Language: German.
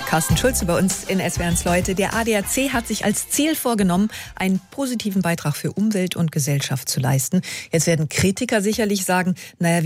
Carsten Schulze bei uns in SWR1 Leute. Der ADAC hat sich als Ziel vorgenommen, einen positiven Beitrag für Umwelt und Gesellschaft zu leisten. Jetzt werden Kritiker sicherlich sagen, naja,